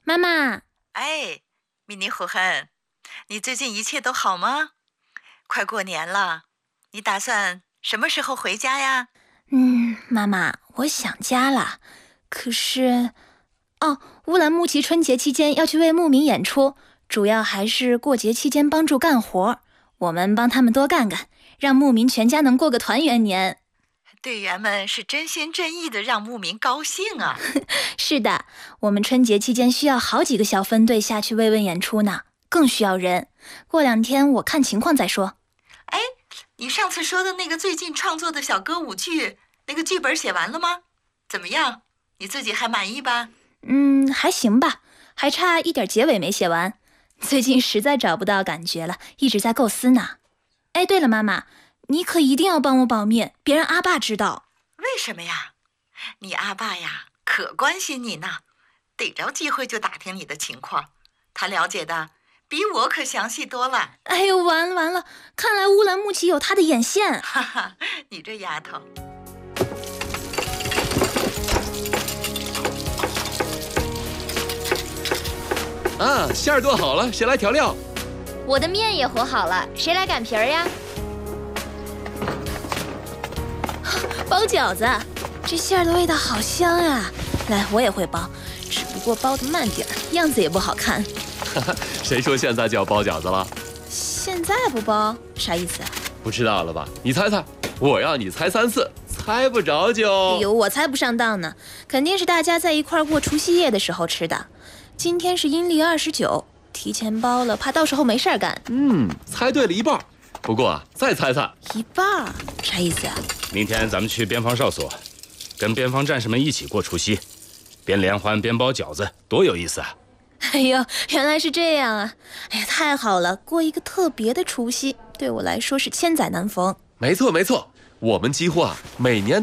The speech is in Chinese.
妈妈。 哎，米妮虎亨，你最近一切都好吗？快过年了，你打算什么时候回家呀？ 妈妈，我想家了。可是，乌兰牧骑春节期间要去为牧民演出，主要还是过节期间帮助干活。我们帮他们多干干，让牧民全家能过个团圆年。 队员们是真心真意的让牧民高兴啊。 是的，我们春节期间需要好几个小分队下去慰问演出呢，更需要人。过2天我看情况再说。 哎，你上次说的那个最近创作的小歌舞剧，那个剧本写完了吗？怎么样？你自己还满意吧？ 还行吧，还差一点结尾没写完。最近实在找不到感觉了，一直在构思呢。哎，对了，妈妈，你可一定要帮我保密，别让阿爸知道。 为什么呀？你阿爸呀，可关心你呢，逮着机会就打听你的情况，他了解的比我可详细多了。 哎呦，完了，看来乌兰牧骑有他的眼线。 哈哈，你这丫头。 啊，馅儿做好了，谁来调料？ 我的面也和好了，谁来擀皮儿呀？ 包饺子，这馅儿的味道好香呀！来，我也会包，只不过包得慢点，样子也不好看。 谁说现在就要包饺子了？ 现在不包，啥意思啊？ 不知道了吧？你猜猜，我让你猜3次，猜不着就…… 哎呦，我猜不上当呢，肯定是大家在一块过除夕夜的时候吃的。今天是阴历29，提前包了，怕到时候没事儿干。 猜对了一半。不过再猜猜， 一半啥意思啊？ 明天咱们去边防哨所，跟边防战士们一起过除夕，边联欢边包饺子，多有意思啊！ 哎呦，原来是这样啊！哎呀，太好了，过一个特别的除夕，对我来说是千载难逢。 没错，我们几乎每年